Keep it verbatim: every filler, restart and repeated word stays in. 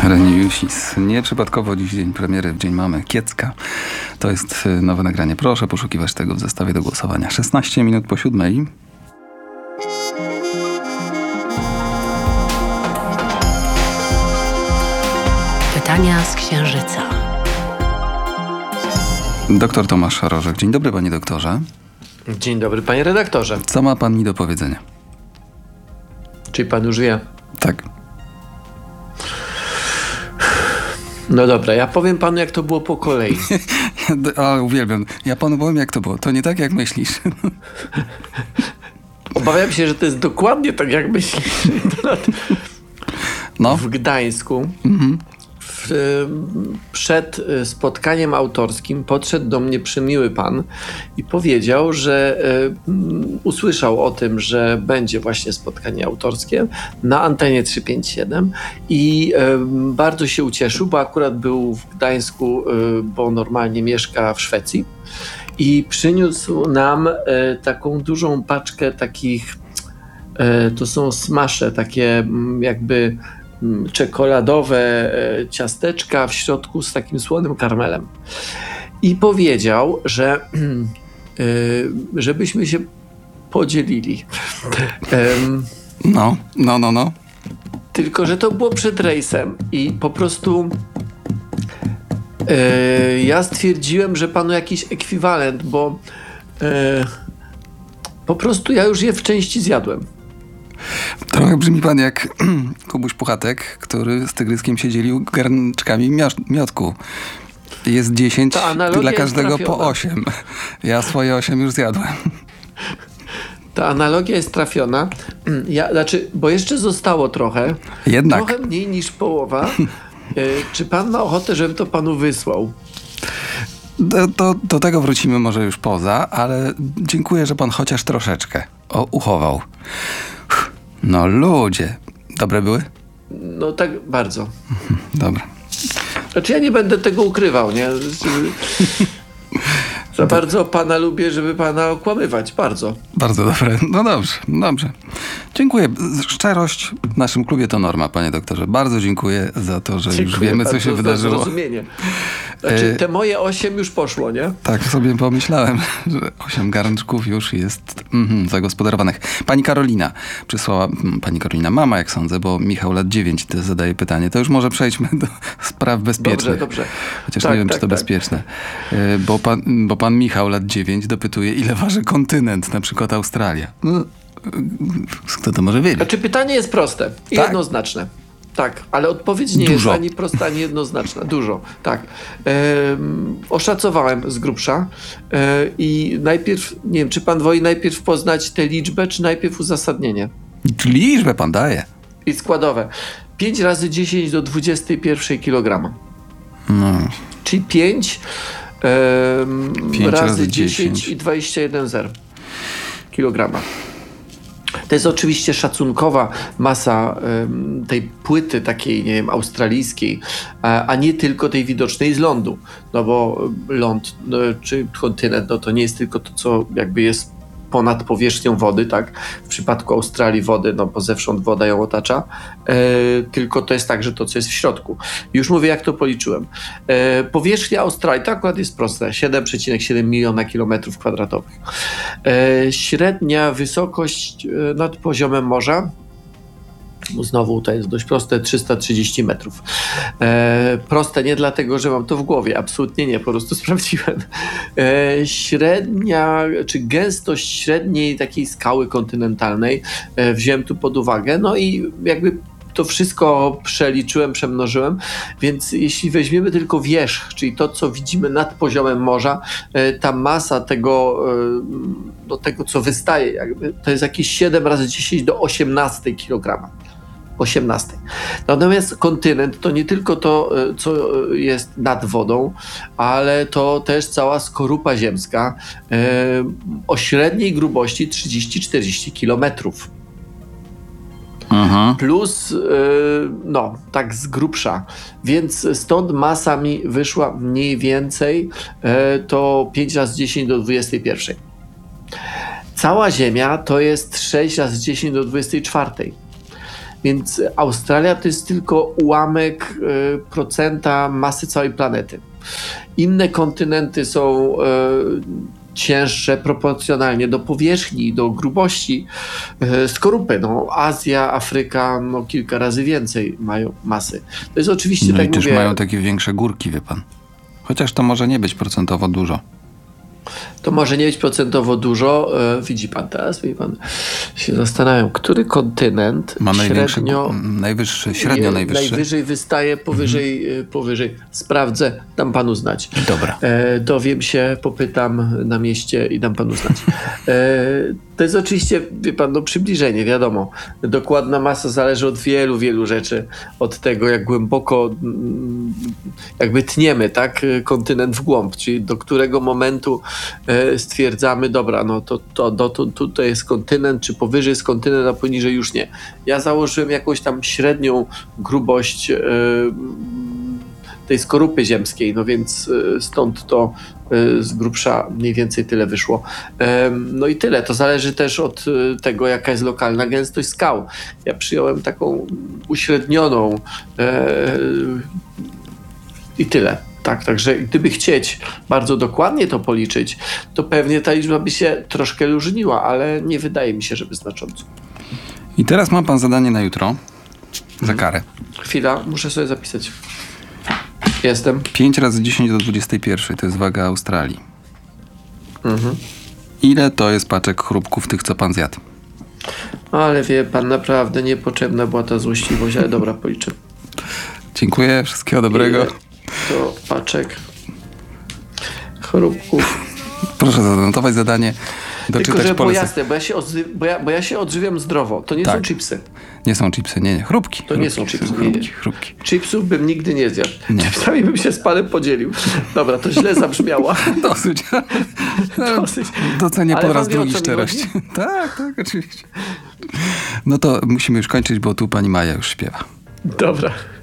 Reniusis. Nieprzypadkowo dziś dzień premiery, w Dzień Mamy. Kiecka. To jest nowe nagranie. Proszę poszukiwać tego w zestawie do głosowania. szesnaście minut po siódmej. Pytania z Księżyca. Doktor Tomasz Rożek. Dzień dobry, panie doktorze. Dzień dobry, panie redaktorze. Co ma pan mi do powiedzenia? Czyli pan już wie? Tak. No dobra, ja powiem panu, jak to było po kolei. O, uwielbiam. Ja panu powiem, jak to było. To nie tak, jak myślisz. Obawiam się, że to jest dokładnie tak, jak myślisz. No. W Gdańsku Mhm. w, przed spotkaniem autorskim podszedł do mnie przymiły pan i powiedział, że um, usłyszał o tym, że będzie właśnie spotkanie autorskie na antenie trzysta pięćdziesiąt siedem i um, bardzo się ucieszył, bo akurat był w Gdańsku, um, bo normalnie mieszka w Szwecji i przyniósł nam um, taką dużą paczkę takich, um, to są smasze, takie um, jakby czekoladowe ciasteczka w środku z takim słonym karmelem. I powiedział, że żebyśmy się podzielili. No, no, no, no. Tylko że to było przed rejsem i po prostu ja stwierdziłem, że panu jakiś ekwiwalent, bo po prostu ja już je w części zjadłem. Trochę brzmi pan jak Kubuś Puchatek, który z tygryskiem się dzielił garnczkami miodku. Jest dziesięć, dla każdego po osiem. Ja swoje osiem już zjadłem. Ta analogia jest trafiona. Ja, znaczy, bo jeszcze zostało trochę. Jednak. Trochę mniej niż połowa. Czy pan ma ochotę, żebym to panu wysłał? Do, do, do tego wrócimy może już poza, ale dziękuję, że pan chociaż troszeczkę o, uchował. No ludzie. Dobre były? No tak bardzo. Dobra. Znaczy ja nie będę tego ukrywał, nie? Za bardzo pana lubię, żeby pana okłamywać. Bardzo. Bardzo dobre. No dobrze, dobrze. Dziękuję. Szczerość w naszym klubie to norma, panie doktorze. Bardzo dziękuję za to, że dziękuję już wiemy, co się wydarzyło. Za zrozumienie. Znaczy, te moje osiem już poszło, nie? Tak sobie pomyślałem, że osiem garnczków już jest mm, zagospodarowanych. Pani Karolina przysłała, pani Karolina, mama, jak sądzę, bo Michał lat dziewięć zadaje pytanie. To już może przejdźmy do spraw bezpiecznych. Dobrze, dobrze. Chociaż tak, nie wiem, tak, czy to tak. bezpieczne. Bo pan, bo pan Michał lat dziewięć dopytuje, ile waży kontynent, na przykład Australia. No, kto to może wiedzieć? Znaczy pytanie jest proste i tak? jednoznaczne. Tak, ale odpowiedź nie Dużo. jest ani prosta, ani jednoznaczna. Dużo, tak. Ehm, oszacowałem z grubsza e, i najpierw, nie wiem, czy pan woli najpierw poznać tę liczbę, czy najpierw uzasadnienie? Liczbę pan daje. I składowe. pięć razy dziesięć do dwudziestej pierwszej kilograma. No. Czyli pięć, um, pięć razy, razy dziesięć, dziesięć i dwadzieścia jeden zer kilograma. To jest oczywiście szacunkowa masa um, tej płyty takiej, nie wiem, australijskiej, a, a nie tylko tej widocznej z lądu. No bo ląd no, czy kontynent, no to nie jest tylko to, co jakby jest ponad powierzchnią wody, tak? W przypadku Australii wody, no bo zewsząd woda ją otacza, e, tylko to jest także to, co jest w środku. Już mówię, jak to policzyłem. E, powierzchnia Australii, to akurat jest proste, siedem przecinek siedem miliona kilometrów kwadratowych. E, średnia wysokość e, nad poziomem morza, znowu to jest dość proste, trzysta trzydzieści metrów. E, proste nie dlatego, że mam to w głowie, absolutnie nie, po prostu sprawdziłem. E, średnia, czy gęstość średniej takiej skały kontynentalnej e, wziąłem tu pod uwagę, no i jakby to wszystko przeliczyłem, przemnożyłem, więc jeśli weźmiemy tylko wierzch, czyli to, co widzimy nad poziomem morza, e, ta masa tego, e, do tego, co wystaje, jakby, to jest jakieś siedem razy dziesięć do osiemnastej kilograma. osiemnastej. Natomiast kontynent to nie tylko to, co jest nad wodą, ale to też cała skorupa ziemska e, o średniej grubości trzydzieści czterdzieści kilometrów. Aha. Plus, e, no, tak z grubsza. Więc stąd masa mi wyszła mniej więcej e, to pięć razy dziesięć do dwudziestej pierwszej. Cała Ziemia to jest sześć razy dziesięć do dwudziestej czwartej. Więc Australia to jest tylko ułamek y, procenta masy całej planety. Inne kontynenty są y, cięższe proporcjonalnie do powierzchni, do grubości y, skorupy. No, Azja, Afryka no, kilka razy więcej mają masy. To jest oczywiście, no tak i też mówię, mają takie większe górki, wie pan. Chociaż to może nie być procentowo dużo. To może nie być procentowo dużo. E, widzi pan teraz, widzi pan, się zastanawiam, który kontynent ma średnio, najwyższy, średnio je, najwyższy. najwyżej wystaje powyżej, mhm. powyżej. Sprawdzę, dam panu znać. Dobra. E, dowiem się, popytam na mieście i dam panu znać. E, to jest oczywiście, wie pan, no przybliżenie, wiadomo. Dokładna masa zależy od wielu, wielu rzeczy. Od tego, jak głęboko jakby tniemy, tak, kontynent w głąb, czyli do którego momentu e, stwierdzamy, dobra, no to, to, to, to tutaj jest kontynent, czy powyżej jest kontynent, a poniżej już nie. Ja założyłem jakąś tam średnią grubość e, tej skorupy ziemskiej, no więc e, stąd to e, z grubsza mniej więcej tyle wyszło. E, no i tyle. To zależy też od e, tego, jaka jest lokalna gęstość skał. Ja przyjąłem taką uśrednioną e, i tyle. Tak, także gdyby chcieć bardzo dokładnie to policzyć, to pewnie ta liczba by się troszkę różniła, ale nie wydaje mi się, żeby znacząco. I teraz ma pan zadanie na jutro za karę. Chwila, muszę sobie zapisać. Jestem. pięć razy dziesięć do dwudziestej pierwszej to jest waga Australii. Mhm. Ile to jest paczek chrupków tych, co pan zjadł? Ale wie pan, naprawdę niepotrzebna była ta złośliwość, ale dobra, policzę. Dziękuję, wszystkiego dobrego. Ile to paczek chrupków. Proszę zanotować zadanie, doczytać Tylko, że było polecenie. jasne, bo ja, się odzy- bo, ja, bo ja się odżywiam zdrowo. To nie Tak. są chipsy. Nie są chipsy, nie, nie. Chrupki. To chrupki, nie są chipsy, nie, Chrupki, nie. chrupki. Chipsów bym nigdy nie zjadł. Nie. Chipsami bym się z panem podzielił. Dobra, to źle zabrzmiało. Dosyć. Dosyć. Docenię Ale po raz pan wie, o drugi co mi szczerość. Tak, tak, oczywiście. No to musimy już kończyć, bo tu pani Maja już śpiewa. Dobra.